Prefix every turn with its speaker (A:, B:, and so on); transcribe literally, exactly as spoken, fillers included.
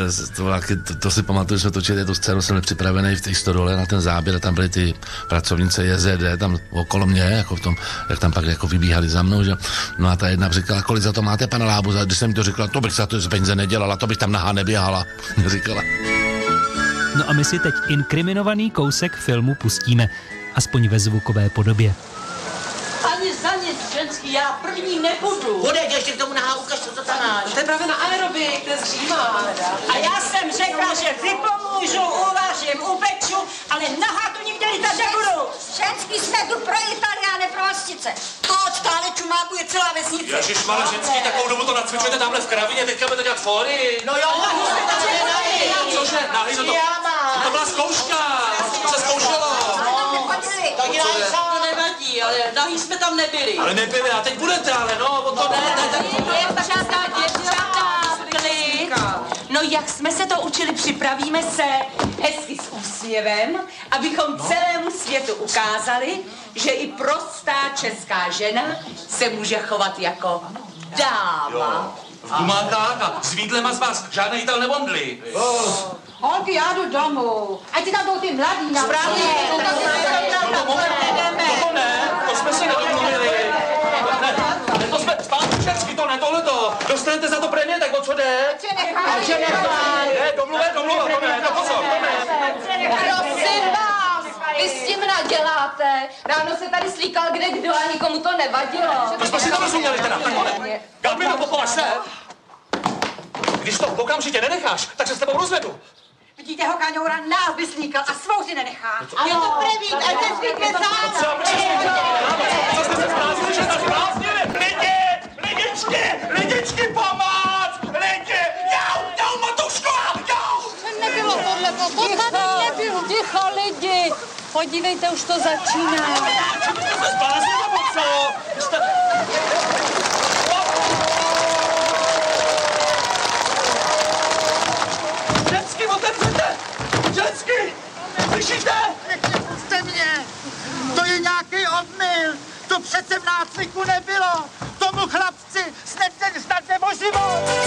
A: to, to, to si pamatuju, že jsme točili tu scénu, jsem byl připravený v té stodole na ten záběr a tam byly ty pracovnice J Z D tam okolo mě, jako v tom, jak tam pak jako vybíhali za mnou, že? No a ta jedna říkala, kolik za to máte, pane Lábus? A když jsem mi to řekla, to bych za to z peníze nedělala, to bych tam nahá neběhala, říkala.
B: No a my si teď inkriminovaný kousek filmu pustíme, aspoň ve zvukové podobě.
C: Ani za nic, ženský, já první nebudu.
D: Budeš, ještě k tomu nahá, ukaž, co to tam máš.
C: To je právě na aerobik, to je zřímá.
D: A já jsem řekla, že vypomůžu, uvařím, upeču, ale nahá tu nikde lítat nebudu.
E: Ženský jsme tu pro Itálii a ne pro hostice. To od stále čumáku je celá vesnice.
F: Ježišmarja, ženský, takovou dobu to nacvičujete tamhle v kravině, teďka budete dělat fóry.
D: No jo, nahý jsme tam nenají.
F: Cože, nahý, to, to, to byla zkouška, se zkoušelo.
D: To dělají sám.
C: To nevadí, ale nahý jsme tam nebyli.
F: Ale nebyli, a teď budete, ale no, o to ne, ne, ne.
G: Děvčata, děvčata, klid. No jak jsme se to učili, připravíme se hezky s úsměvem, abychom celému světu ukázali, že i prostá česká žena se může chovat jako dáma.
F: V gumákách a s vídlem a z vás žádné jítel nebondli.
E: Holky, já jdu domů. Ať ti tam jdou ty mladí na
D: Správně.
F: To ne, to jsme se nedomluvili. Ne, to jsme, zpátky všechny, to ne, tohleto. Dostanete za to prémie, tak o co jde?
E: Ať
F: Ne, domluve, domluva, to ne, no pozor, to ne.
G: Prosím vás, vy s tím naděláte. Ráno se tady slíkal kde kdo a nikomu to nevadilo.
F: To jsme si to rozuměli teda, tak to ne. Galbino, pochovaš se. Když to okamžitě nenecháš, tak se s tebou rozvedu.
E: Vidíte ho, Káňoura, nás vyslíkal a svou si nenechá.
D: Je to první, ať se zvykne sám.
F: Co jste se zbláznili, že se zbláznili? Lidi, lidičky, lidičky, pomoc! Lidi, jau, jau, Matuško, jau!
E: Nebylo tohle, to tady nebylo.
G: Ticho lidi, podívejte, už to začíná.
F: Jste se zbláznili, nebo co? Jste... Žensky, otevřete! Žensky! Slyšíte?
H: Puste mě! To je nějaký omyl! To přece v nácviku nebylo! Tomu chlapci snad, snad nebo život!